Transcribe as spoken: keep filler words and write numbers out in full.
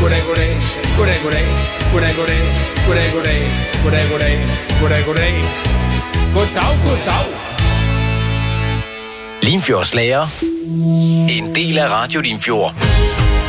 goddag, goddag, goddag, goddag, goddag, goddag, goddag, goddag, goddag, goddag, goddag, goddag, goddag, goddag. Limfjords Slager. En del af Radio Limfjord.